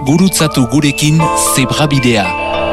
gurutzatu gurekin zebrabidea.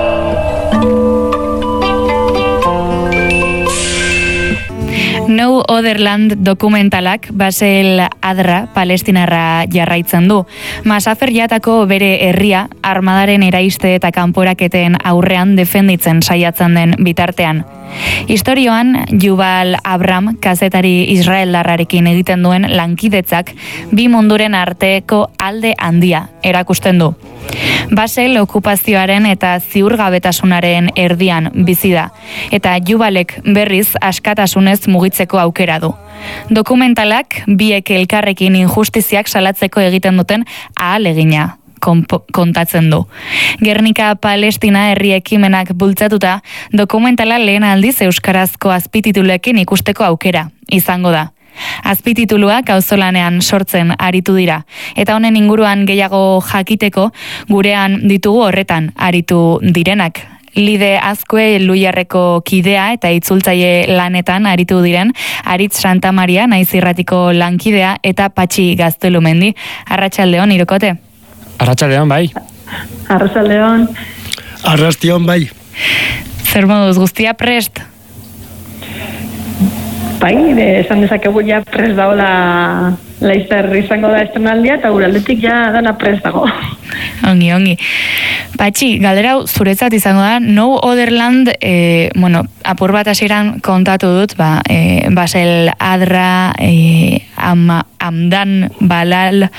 No Other Land dokumentalak Basel Adra palestinarra jarraitzen du. Masafer jatako bere herria armadaren eraiste eta kanporaketen aurrean defenditzen saiatzen den bitartean. Historioan, Yuval Abram kazetari israeldarrarekin egiten duen lankidetzak bi munduren arteko alde handia erakusten du. Basel okupazioaren eta ziurgabetasunaren erdian bizi da, eta Yuvalek berriz askatasunez mugitzeko aukera du. Dokumentalak biek elkarrekin injustiziak salatzeko egiten duten ahalegina kontatzen du. Gernika Palestina herri ekimenak bultzatuta, dokumentala lehen aldiz euskarazko azpititulekin ikusteko aukera izango da. Azpitituluak auzolanean sortzen aritu dira, eta honen inguruan gehiago jakiteko gurean ditugu horretan aritu direnak. Lide Azkue Luiarreko kidea eta itzultzaile lanetan aritu diren Aritz Santamaria naiz irratiko lankidea eta Patxi Gaztelumendi. Arratsaldeon, Irokote. Arratsaldeon, bai. Arratsaldeon. Arrastion, bai. Zer moduz, guztia prest? Bai, esan dezakegu ja prest dagoela laizter izango da estrenaldia eta guraldetik ja dana prest dago. Ongi. Patxi, galdera zuretzat izango da, No Other Land, apur bat hasieran kontatu dut, Basel Adra, Amdan Balal,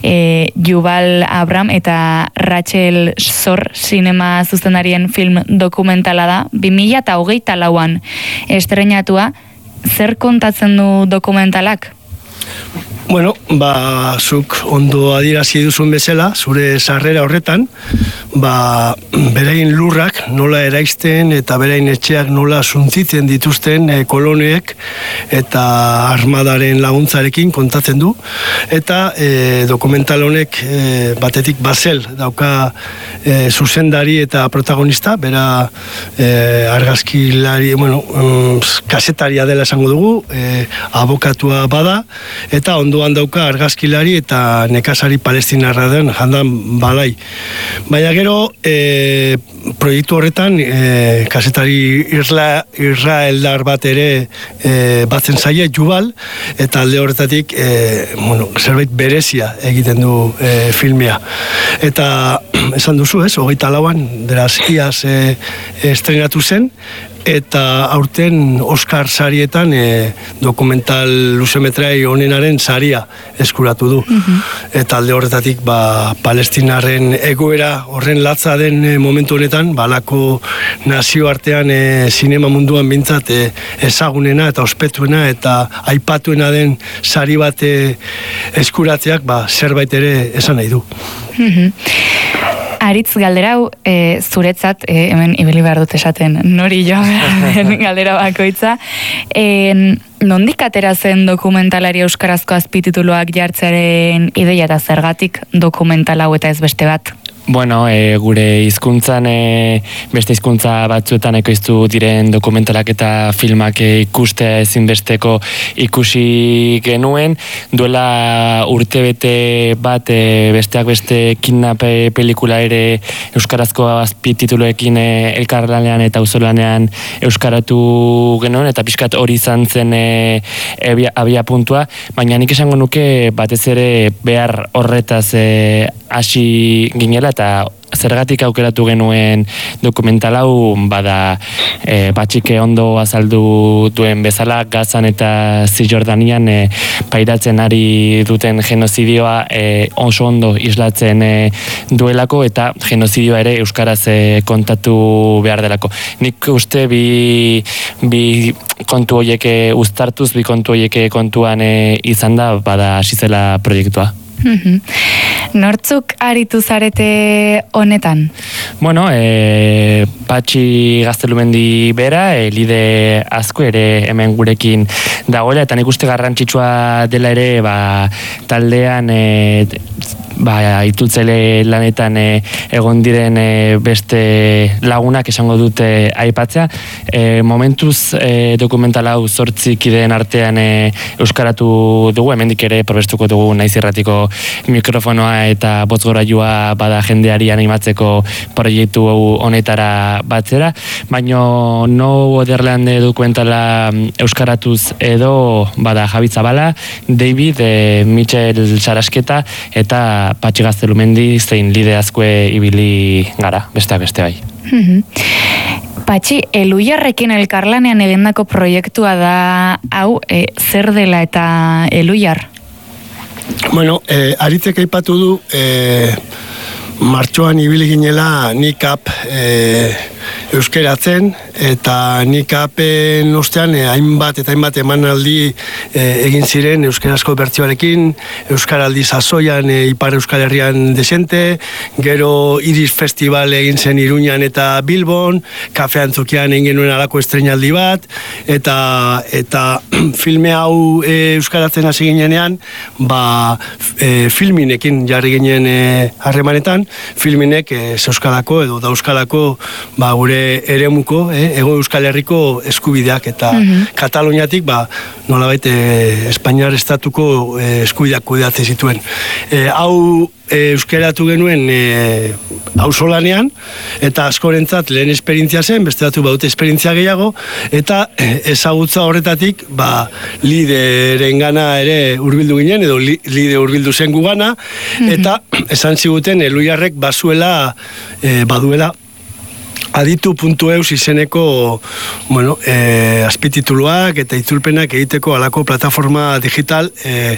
Yuval Abram eta Rachel Zor sinema zuzendarien film dokumentala da, 2024an estreinatua. Zer kontatzen du dokumentalak? Bueno, zuk ondo adierazi duzun bezala, zure sarrera horretan, berain lurrak nola eraisten eta berain etxeak nola suntzitzen dituzten koloniek eta armadaren laguntzarekin kontatzen du. Eta dokumental honek batetik Basel dauka zuzendari eta protagonista, bera argazkilari, kasetaria dela esango dugu, abokatua bada, eta ondoan dauka argazkilari eta nekazari palestinarra den Handan Balai. Baina gero, proiektu horretan, kazetari israeldar bat ere batzen zaie, Yuval, eta alde horretatik zerbait berezia egiten du filmea. Eta esan duzu, 24an, deraz iaz estrenatu zen, eta aurten Oscar sarietan dokumental luzemetrai onenaren saria eskuratu du. Eta alde horretatik palestinarren egoera horren latza den momentu honetan, balako nazioartean sinema munduan bintzat ezagunena eta ospetuena eta aipatuena den sari bat eskuratzeak zerbait ere esan nahi du. Aritz, galderau, zuretzat, hemen ibili behar dut esaten, nori joan galdera bakoitza, nondik atera zen dokumentalari euskarazko azpitituluak jartzearen ideia eta zergatik dokumental hau eta ez beste bat? Bueno, gure hizkuntzan beste hizkuntza batzuetan ekoiztu diren dokumentalak eta filmak ikustea ezinbesteko ikusi genuen. Duela urtebete bat besteak beste kidnap pelikula ere euskarazko azpitituluekin elkarlanean eta auzolanean euskaratu genuen, eta pixkat hori izan zen abia puntua, baina nik esango nuke batez ere behar horretaz hasi ginela, eta zergatik aukeratu genuen dokumental hau bada Patxike ondo azaldu duen bezala, Gazan eta Zisjordanian pairatzen ari duten genozidioa oso ondo islatzen duelako, eta genozidioa ere euskaraz kontatu behar delako. Nik uste bi kontu horiek uztartuz, bi kontu horiek kontuan izan da, bada hasi zela proiektua. Nortzuk aritu zarete honetan? Bueno, Patxi Gaztelumendi bera, Lide Azkue ere hemen gurekin dagoela, eta nik uste garrantzitsua dela ere taldean itzultzaile lanetan egon diren beste lagunak esango dute aipatzea. Momentuz dokumental hau 8 kideen artean euskaratu dugu, hemendik ere probestuko dugu Naiz Irratiko mikrofonoa eta botzgorailua bada jendeari animatzeko proiektu honetara batzera, baino No Wonderland dokumentala euskaratuz edo bada Javi Zabala, David, Michel Sarasketa eta Patxi Gaztelumendi zein Lide Azkue ibili gara, beste bai. Patxi, Eluiarrekin elkarlanean egindako proiektua da hau, zer dela eta Eluiar? Bueno, Aritzek aipatu du, martxoan ibili ginela NICAP euskeratzen, eta NICAPen ostean hainbat emanaldi egin ziren euskerazko bertsioarekin, euskaraldi sasoian Ipar Euskal Herrian desente, gero Iris Festival egin zen Iruñan eta Bilbon, Kafe Antzokian egin genuen alako estreinaldi bat, eta filme hau euskaratzen hasi ginenean, Filminekin jarri ginen harremanetan, Filminek zeuskalako edo dauskalako gure eremuko, Hego Euskal Herriko eskubideak eta Kataluniatik nolabait Espainiar estatuko eskubideak kudeatzen zituen. Hau euskeratu genuen auzolanean, eta askorentzat lehen esperientzia zen, beste batu baute esperientzia gehiago, eta ezagutza horretatik Lideren gana ere hurbildu ginen, edo Lide hurbildu zen gugana, eta esan ziguten Eluiarrek baduela aditu.eus izeneko azpitituluak eta itzulpenak egiteko alako plataforma digital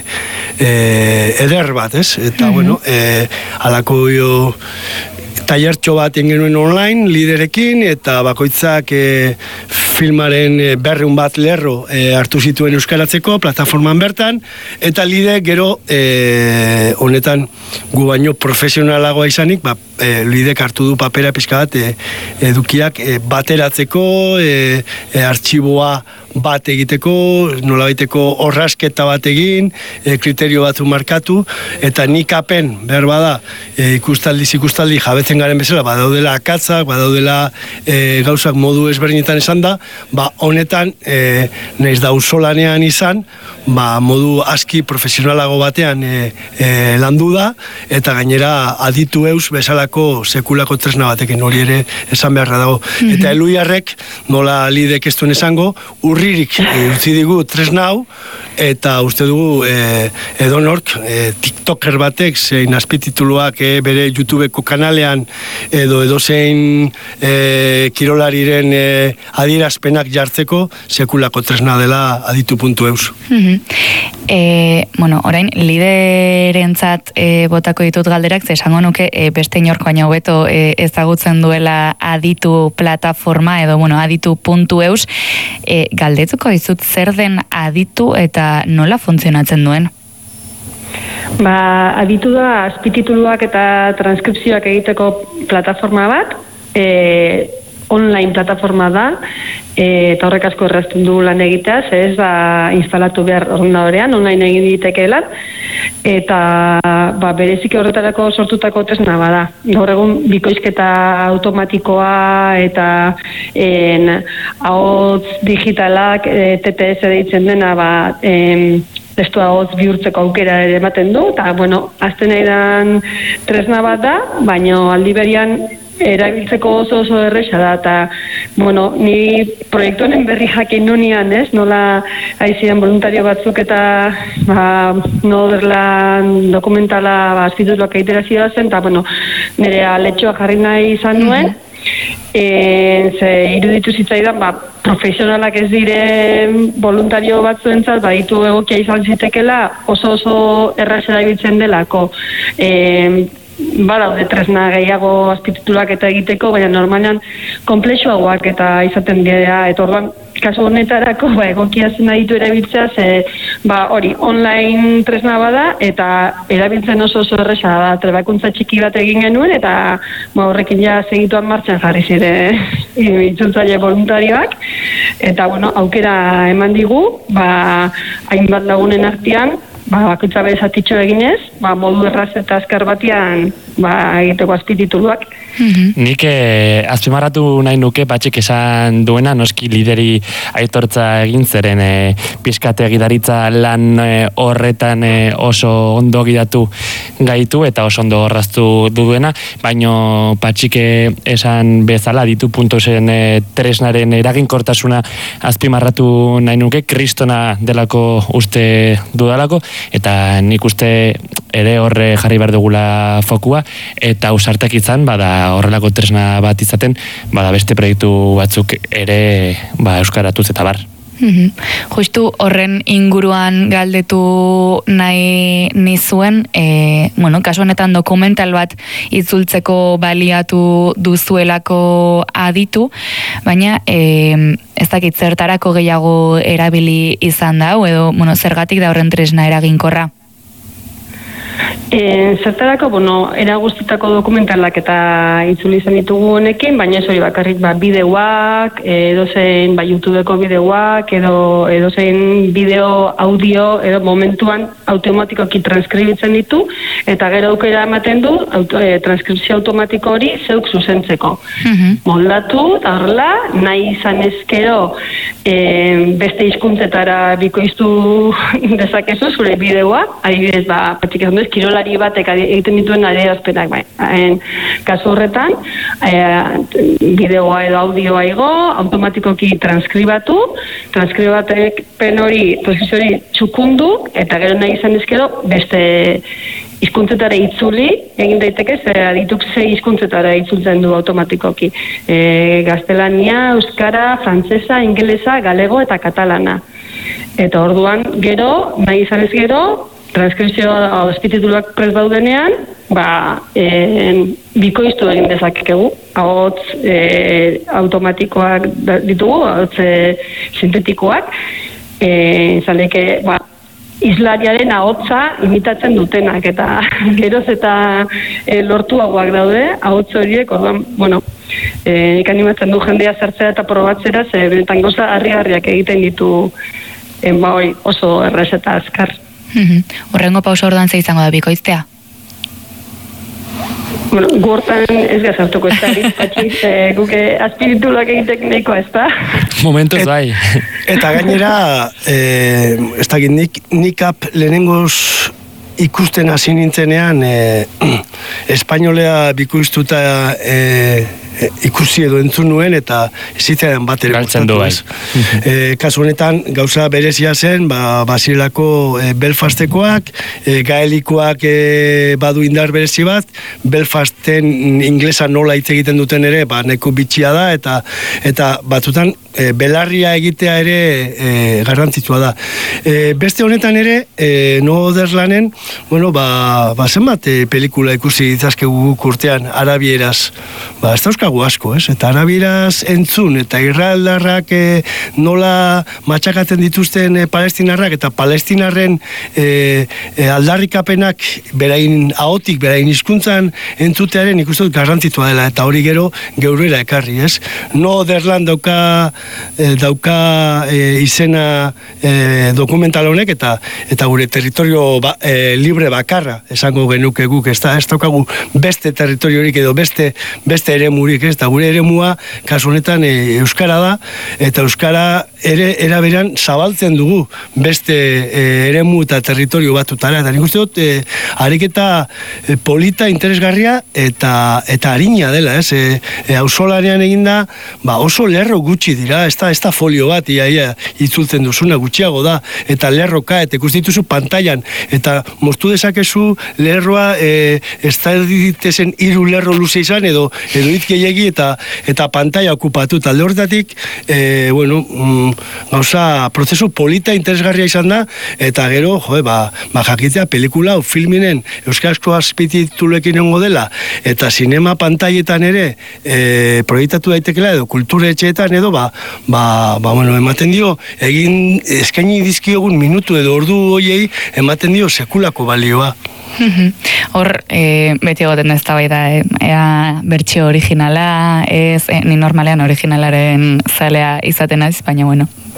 eder bat, ez? Eta, alako tailertxo bat genuen online, Liderekin, eta bakoitzak filmaren 200 bat lerro hartu zituen euskaratzeko plataforman bertan, eta Lide gero honetan gu baino profesionalagoa izanik, Lidek hartu du papera pixka bat edukiak bateratzeko, artxiboa bat egiteko, nolabaiteko orrasketa bat egin, kriterio batzu markatu, eta NICAPen, behar bada, ikustaldi jabetzen garen bezala, badaudela akatzak, badaudela gauzak modu ezberdinetan esan da, honetan, nahiz da auzolanean izan, modu aski profesionalago batean landu da, eta gainera aditu eus bezalako sekulako tresna batekin hori ere esan beharra dago. Eta Eluiarrek, nola Lidek ez duen esango, urririk utzi digu tresna hau, eta uste dugu edonork, TikToker batek, zein azpitituluak bere YouTubeko kanalean, edo zein kirolariren adierazpenak jartzeko, sekulako tresna dela aditu.eus. Orain, Liderentzat botako ditut galderak, esango nuke beste inorko baino hobeto ezagutzen duela aditu plataforma, edo aditu.eus. Galdetuko dizut zer den aditu eta nola funtzionatzen duen? Aditu da azpitituluak eta transkripzioak egiteko plataforma bat, online plataforma da, eta horrek asko errazten du lan egiteaz, ez da instalatu behar ordenadorean, online egin ditekeela, eta bereziki horretarako sortutako tresna bada. Gaur egun bikoizketa automatikoa eta ahots digitalak, TTS deitzen dena, testua hotz bihurtzeko aukera ere ematen du, eta, azten nahi tresna bat da, baina aldi berian erabiltzeko oso erresa da, eta, ni proiektu honen berri jakin nunean, ez? Nola aizidan voluntario batzuk eta Noverland dokumentala azpitituluak egitera zidazen, eta, nire aletxoa jarri nahi izan nuen, iruditu zitzaidan, profesionalak ez diren voluntario batzuentzat, baditu egokia izan zitekela, oso erraz erabiltzen delako. Badaude tresna gehiago azpitituluak eta egiteko, baina normalean konplexuagoak eta izaten dira, eta orduan kasu honetarako egokia zen aditu erabiltzea, hori online tresna bada eta erabiltzen oso erresa da, trebakuntza txiki bat egin genuen, eta horrekin ja segituan martxan jarri ziren itzultzaile voluntarioak, eta aukera eman digu, hainbat lagunen artean, bakoitza bezatitxo eginez, modu erraz eta azkar batian egiteko azpitituluak. Nik azpimarratu nahi nuke Patxik esan duena, noski lideri aitortza egin zeren pixkate gidaritza lan horretan oso ondo gidatu gaitu eta oso ondo horraztu duena, baino Patxik esan bezala ditu puntosen tresnaren eraginkortasuna azpimarratu nahi nuke, kristona delako uste dudalako, eta nik uste ere horre jarri behar dugula fokua, eta ausartak izan, horrelako tresna bat izaten, beste proiektu batzuk ere euskaratuz eta bar. Justu horren inguruan galdetu nahi nizuen, kasu honetan dokumental bat itzultzeko baliatu duzuelako aditu, baina ez dakit zertarako gehiago erabili izan da, edo zergatik da horren tresna eraginkorra? Zertarako, era guztitako dokumentalak eta itzuli izan ditugu honekin, baina ez hori bakarrik bideoak, edozein YouTubeko bideoak, edozein bideo, audio, edo momentuan automatikoki transkribitzen ditu, eta gero aukera ematen du transkripzio automatiko hori zeuk zuzentzeko. Moldatu, eta horrela, nahi izan ezkero beste hizkuntzetara bikoiztu dezakezu zure bideoa, adibidez, Patxik esan duz, kirolari batek egiten dituen adierazpenak, kasu horretan, bideoa edo audioa igo, automatikoki transkribatepen hori, transkripzio hori txukundu, eta gero nahi izan ezkero beste hizkuntzetara itzuli, egin daiteke, adituk ze hizkuntzetara itzultzen du automatikoki. Gaztelania, euskara, frantsesa, ingelesa, galego eta katalana. Eta orduan, gero, nahi izan ez gero, transkripzio azpitituluak prest daudenean, bikoiztu egin dezakegu. Ahots automatikoak ditugu, ahots sintetikoak, zaleke, islariaren ahotsa imitatzen dutenak, eta geroz eta lortuagoak daude, ahots horiek, orduan, nik animatzen du jendea zertzera eta probatzera, ze benetan goza harri-harriak egiten ditu oso errez eta azkar. Horrengo pauso orduan ze izango da bikoiztea? Gortan ez gazartuko ez da, guke azpiritulak egitek nahikoa ez da. Momentuz bai. Eta gainera, ez da nikap lehenengoz ikusten hasi nintzenean, espainolea bikoiztuta ikusi edo entzun nuen, eta zitzen bat ere gustatu ez. Kasu honetan, gauza berezia zen, Basilako Belfastekoak, gaelikoak badu indar berezi bat, Belfasten inglesa nola hitz egiten duten ere, neko bitxia da, eta batzutan belarria egitea ere garrantzitsua da. Beste honetan ere, No Oderlanen, zenbat pelikula ikusi ditzazkegu urtean arabieraz, ez dauzkagu asko, eta arabieraz entzun, eta israeldarrak nola matxakatzen dituzten palestinarrak, eta palestinarren aldarrikapenak berain ahotik, berain hizkuntzan entzutearen ikusten garrantzitua dela, eta hori gero geurera ekarri, ez? No Oderland dauka izena dokumental honek, eta gure territorio libre bakarra esango genuke guk, ez daukagu beste territoriorik edo beste eremurik, ez da gure eremua kasu honetan euskara da, eta euskara ere eraberan zabaltzen dugu beste eremu eta territorio batutara, eta nik uste dut ariketa polita, interesgarria eta harina dela, ez? Auzolanean eginda, oso lerro gutxi dira, ez da folio bat ia itzultzen duzuna, gutxiago da, eta lerroka, eta ikustituzu pantailan, eta moztu dezakezu lerroa ez da ditezen 3 lerro luze izan, edo itkiegi eta pantaila okupatu, eta alde horretatik gauza prozesu polita interesgarria izan da, eta gero jakitea pelikula o filminen euskarazko azpitituluekin egongo dela, eta sinema pantailetan ere proiektatu daitekela, edo kultura etxeetan edo ematen dio, eskaini dizkiogun minutu edo ordu hoiei ematen dio sekulako balioa. Hor, beti egoten ez da bai da, ea bertsio originala, ez, ni normalean originalaren zalea izaten naiz, baina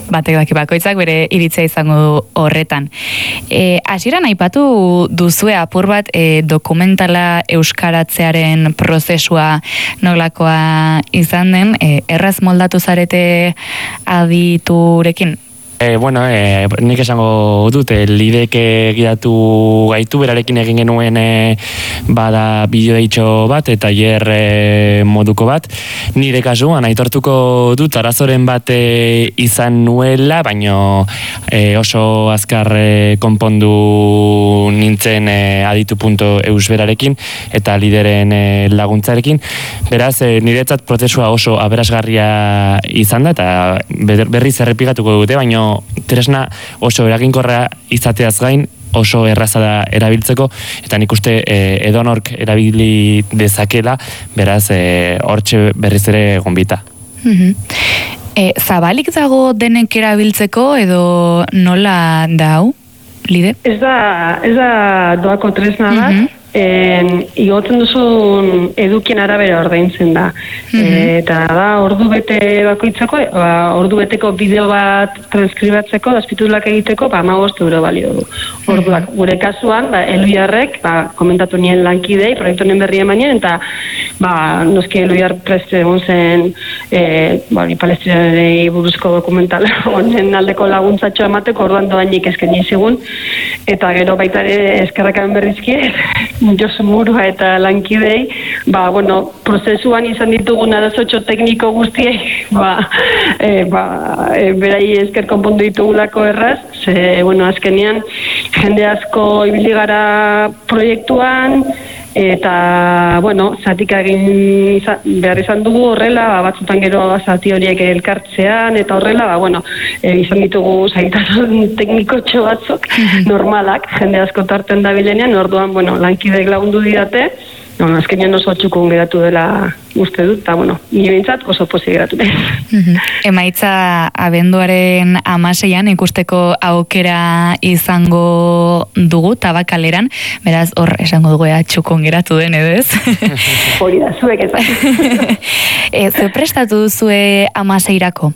batek daki bakoitzak bere iritzia izango du horretan. Hasieran aipatu duzue apur bat dokumentala euskaratzearen prozesua nolakoa izan den, erraz moldatu zarete aditurekin? Nik esango dut, Lidek gidatu gaitu, berarekin egin genuen bada bideoitxo bat, eta moduko bat. Nire kasuan, aitortuko dut, arazoren bat izan nuela, baino oso azkar konpondu nintzen aditu.eus berarekin, eta Lideren laguntzarekin. Beraz, niretzat prozesua oso aberasgarria izan da, eta berriz errepikatuko dute, baino tresna oso eraginkorra izateaz gain, oso erraza da erabiltzeko, eta nik uste edonork erabili dezakela, beraz hortxe berriz ere gonbita. Zabalik dago denek erabiltzeko edo nola da hau, Lide? Ez da doako tresna bat, igotzen duzun edukien arabera ordaintzen da. Eta da, ordu bete bakoitzako, ordu beteko bideo bat transkribatzeko, azpitulak egiteko, 15 euro balio du. Orduak, gure kasuan, Eluiarrek, komentatu nien lankidei, proiektu honen berri emanen, eta noski Eluiar prest egon zen palestinarei buruzko dokumental honen aldeko laguntzatxo emateko, orduan doainik esken zigun, eta gero baita ere eskerrakaben berrizkie, Josu Murua eta lankidei, prozesuan izan ditugun arazotxo tekniko guztiei, berai esker konpondu ditugulako erraz, azkenean jende asko ibili gara proiektuan, eta, zatik egin behar izan dugu horrela, batzutan gero zati horiek elkartzean, eta horrela, izan ditugu zaitasun teknikotxo batzuk, normalak, jende asko tarten da bilenean, orduan, lankideek lagundu didate, azkenean oso txukun geratu dela uste dut, eta, nire bintzat oso posi geratu dut. Emaitza abenduaren 16an ikusteko aukera izango dugu Tabakaleran, beraz hor esango dugu txukun geratu den edo ez? Hori da, zuek ezak. Ze prestatu duzue 16irako?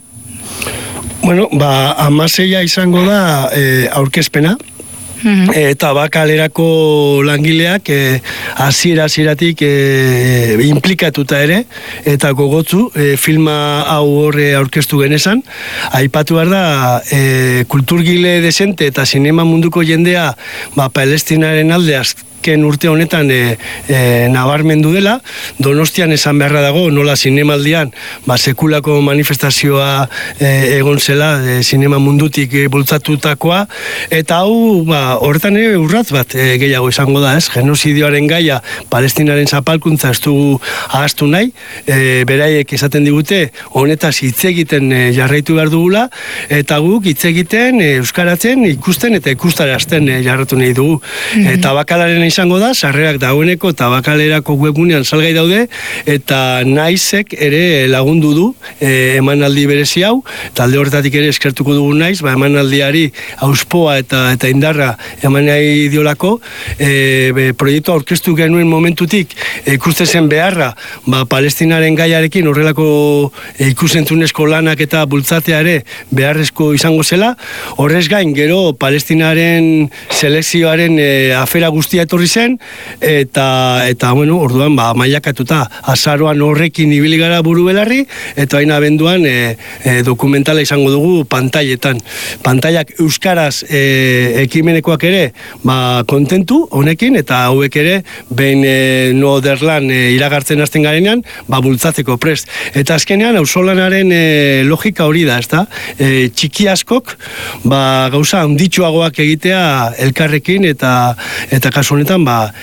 16a izango da aurkezpena, eta Tabakalerako langileak hasieratik implikatuta ere, eta gogotzu filma hau horre aurkeztu genezan. Aipatu behar da, kulturgile desente eta sinema munduko jendea Palestinaren alde azken urte honetan nabarmendu dela. Donostian esan beharra dago, nola zinemaldian sekulako manifestazioa egon zela sinema mundutik bultzatutakoa, eta hau horretan ere urratz bat gehiago izango da, ez? Genozidioaren gaia, Palestinaren zapalkuntza ez dugu ahaztu nahi, beraiek esaten digute honetaz hitz egiten jarraitu behar dugula, eta guk hitz egiten, euskaratzen, ikusten eta ikustarazten jarratu nahi dugu. Tabakalaren izango da, sarrerak dagoeneko Tabakalerako webgunean salgai daude, eta naizek ere lagundu du emanaldi berezi hau, talde horretatik ere eskertuko dugu naiz, emanaldiari auspoa eta indarra eman nahi diolako, proiektua aurkeztu genuen momentutik ikusten zen beharra, Palestinaren gaiarekin horrelako ikusentzunezko lanak eta bultzatea ere beharrezko izango zela. Horrez gain, gero Palestinaren selekzioaren afera guztia etorri zen, eta orduan mailakatuta azaroan horrekin ibili gara buru belarri, eta hain abenduan dokumentala izango dugu pantailetan. Pantailak euskaraz ekimenekoak ere kontentu honekin, eta hauek ere behin Noderlan iragartzen hasten garenean, bultzatzeko prest. Eta azkenean auzolanaren logika hori da, ezta? Txiki askok gauza handitsuagoak egitea elkarrekin, eta kasu honetan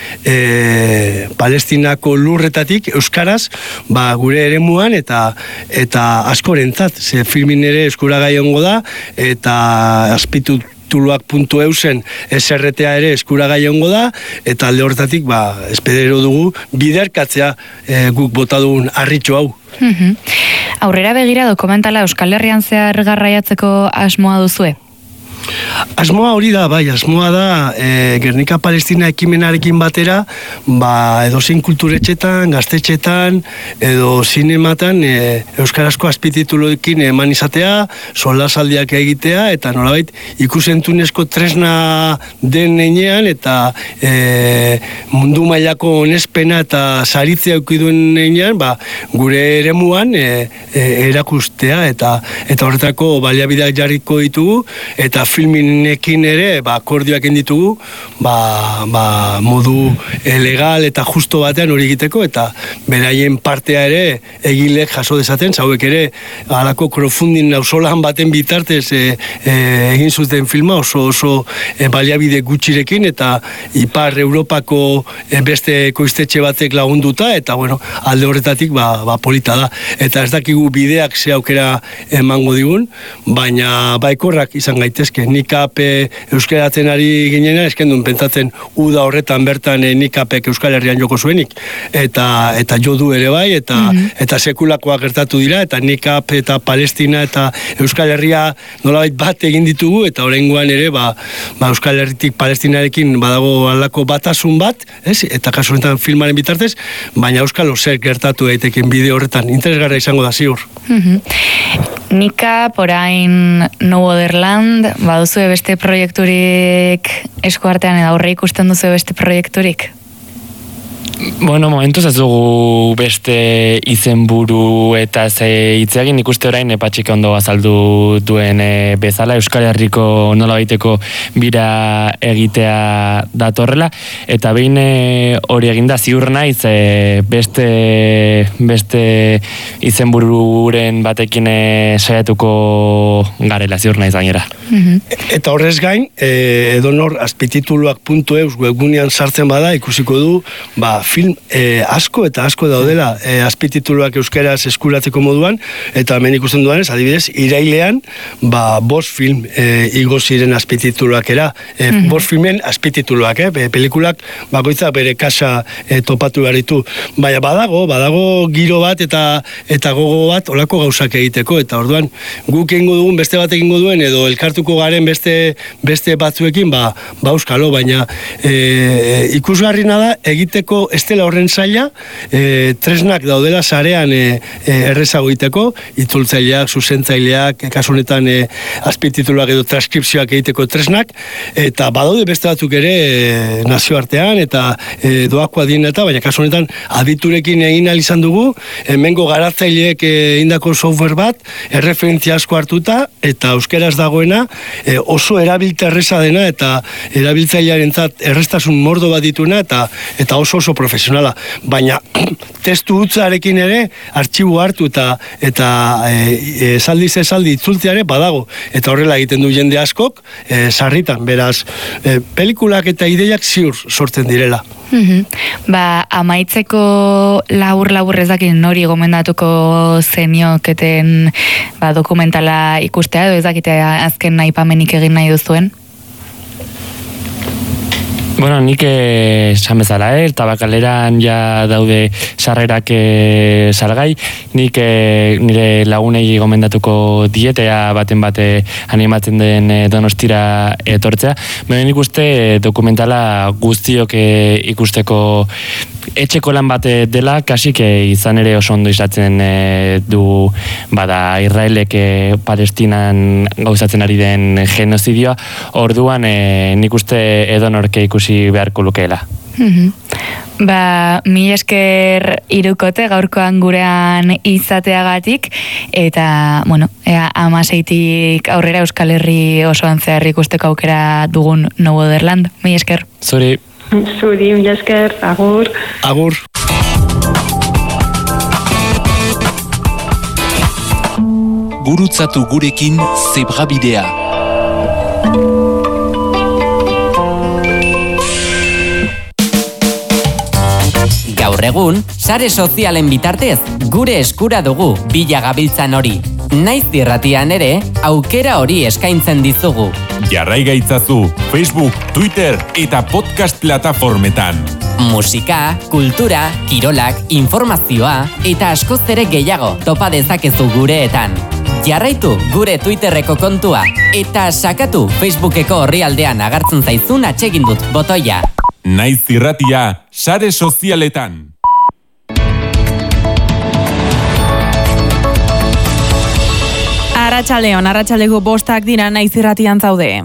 Palestinako lurretatik euskaraz gure eremuan eta askorentzat, ze filmin ere eskuragai ongo da, eta azpituluak.eusen SRTA ere eskuragai ongo da, eta alde horretatik espedero dugu biderkatzea guk bota dugun harritxo hau. Aurrera begira dokumentala Euskal Herrian zehar garraiatzeko asmoa duzue? Asmoa hori da, bai, asmoa da Gernika Palestina ekimenarekin batera, edozein kulturetxetan, gaztetxetan, edo zinematan euskarazko azpitituluekin eman izatea, solasaldiak egitea, eta nolabait ikusentunezko tresna den heinean, eta mundu mailako onespena eta saritzea eukiduen heinean, gure eremuan erakustea, eta horretako baliabideak jarriko ditugu, eta filminekin ere akordioak ditugu modu legal eta justo batean hori egiteko, eta beraien partea ere egilek jaso dezaten, zauek ere halako crowdfunding auzolan baten bitartez egin zuten filma oso baliabide gutxirekin, eta Ipar Europako beste ekoiztetxe batek lagunduta, eta alde horretatik polita da, eta ez dakigu bideak ze aukera emango digun, baina baikorrak izan gaitezke. Nikap euskaratzen ari ginena, eskendun pentsatzen uda horretan bertan Nikapek Euskal Herrian joko zuenik, eta jodu ere bai, eta sekulakoak gertatu dira, eta Nikap eta Palestina eta Euskal Herria nolabait bat egin ditugu, eta oraingoan ere Euskal Herritik Palestinarekin badago alako batasun bat, eta kasu honetan filmaren bitartez, baina Euskal zer gertatu daiteken bideo horretan, interesgarra izango da ziur. Nikap, orain No Otherland, baduzue beste proiekturik eskuartean, edo aurre ikusten duzu beste proiekturik? Momentuz ez dugu beste izenburu eta hitzeagin ikuste orain Patxik ondo azaldu duen bezala Euskal Herriko nolabaiteko bira egitea datorrela, eta behin hori eginda ziur naiz beste izenbururen batekin saiatuko garela, ziur naiz gainera. Eta horrez gain, edonor azpitituluak.eus webgunean sartzen bada ikusiko du film asko eta asko daudela azpitituluak euskaraz eskuratzeko moduan, eta hemen ikusten duanez, adibidez, irailean 5 film igo ziren azpitituluak era, 5 filmen azpitituluak, pelikulak bakoitzak bere kasa topatu behar ditu, baina badago giro bat eta gogo bat olako gauzak egiteko, eta orduan guk egingo dugun, beste bat egingo duen, edo elkartuko garen beste batzuekin, euskalo, baina ikusgarrina da egiteko ez dela horren zaila, tresnak daudela sarean errezago egiteko, itzultzaileak, zuzentzaileak, kasu honetan azpitituluak edo transkripzioak egiteko tresnak, eta badaude beste batzuk ere nazioartean, eta doakoa dien eta, baina kasu honetan aditurekin egin ahal izan dugu, hemengo garatzaileek indako software bat, erreferentzia asko hartuta, eta euskeraz dagoena, oso erabiltze erreza dena, eta erabiltzailearentzat errestasun mordo bat dituna, eta oso profesionala, baina testu hutzarekin ere artxibo hartu eta esaldiz itzultzeare badago, eta horrela egiten du jende askok sarritan, beraz pelikulak eta ideiak ziur sortzen direla. Amaitzeko labur ez dakit nori gomendatuko zenioketen dokumentala ikustea, edo ez dakite azken aipamenik egin nahi duzuen? Nik esan bezala, Tabakaleran ja daude sarrerak salgai, nik nire lagunei gomendatuko dietea baten bate animatzen den Donostira etortzea. Nik uste dokumentala guztiok ikusteko etxeko lan bat dela, kasik izan ere oso ondo izatzen du Israelek Palestinan gauzatzen ari den genozidioa, orduan nik uste edonorke ikusi beharko lukeela. Mila esker Hirukote gaurkoan gurean izateagatik, eta, 16tik aurrera Euskal Herri osoan zehar ikusteko aukera dugun No Otherland. Mila esker. Zuri, mila esker, agur. Agur. Gurutzatu gurekin Zebrabidea. Gaur egun, sare sozialen bitartez, gure eskura dugu bila gabiltzan hori. Naiz irratian ere, aukera hori eskaintzen dizugu. Jarrai gaitzazu Facebook, Twitter eta podcast plataformetan. Musika, kultura, kirolak, informazioa eta askoz ere gehiago topa dezakezu gureetan. Jarraitu gure Twitterreko kontua eta sakatu Facebookeko orrialdean agertzen zaizun atsegindut botoia. Naiz irratia, sare sozialetan. Arratsaldeon, arratsaldeko 5 dira Naiz irratian zaude.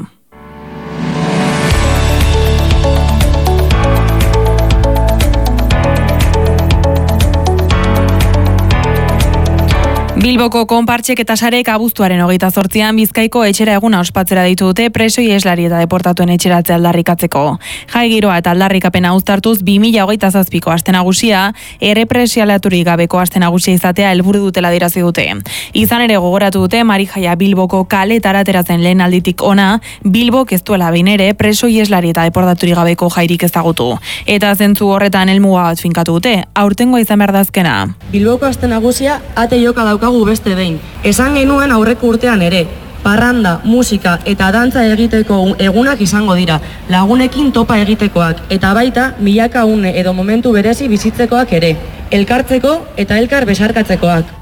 Bilboko konpartsek eta sarek abuztuaren 28an Bizkaiko etxera eguna ospatzera ditu dute preso ieslari eta deportatuen etxeratzea aldarrikatzeko. Jai giroa eta aldarrikapena uztartuz 2027ko aste nagusia errepresialaturik gabeko aste nagusia izatea helburu dutela adierazi dute. Izan ere gogoratu dute Marijaia Bilboko kaletara ateratzen lehen alditik ona Bilbok ez duela behin ere preso ieslari eta deportaturik gabeko jairik ezagutu. Eta zentzu horretan helmuga bat finkatu dute. Aurtengoa izan behar da azkena. Bilboko aste nagusia ate joka daukagu beste behin. Esan genuen aurreko urtean ere, parranda, musika eta dantza egiteko egunak izango dira, lagunekin topa egitekoak, eta baita milaka une edo momentu berezi bizitzekoak ere, elkartzeko eta elkar besarkatzekoak.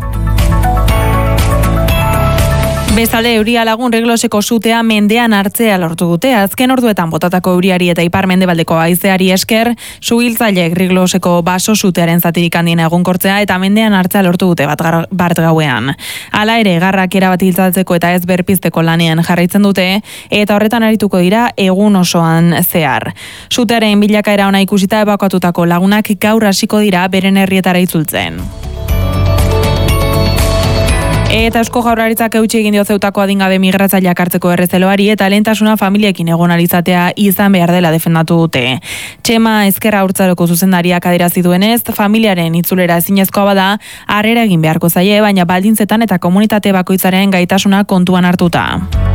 Bestalde, euria lagun Regloseko sutea mendean hartzea lortu dute. Azken orduetan botatako euriari eta ipar-mendebaldeko haizeari esker, suhiltzaileek Regloseko baso sutearen zatirik handiena egonkortzea eta mendean hartzea lortu dute bart gauean. Hala ere, garrak erabat hiltzatzeko eta ez berpizteko lanean jarraitzen dute, eta horretan arituko dira egun osoan zehar. Sutearen bilakaera ona ikusita ebakuatutako lagunak gaur hasiko dira beren herrietara itzultzen. Eta Eusko Jaurlaritzak eutsi egin dio Zeutako adingabe migratzaileak hartzeko errezeloari eta lehentasuna familiekin egon alizatea izan behar dela defendatu dute. Txema Ezkerra Urtzaroko zuzendariak adierazi duenez, familiaren itzulera ezinezkoa bada, harrera egin beharko zaie, baina baldintzetan eta komunitate bakoitzaren gaitasuna kontuan hartuta.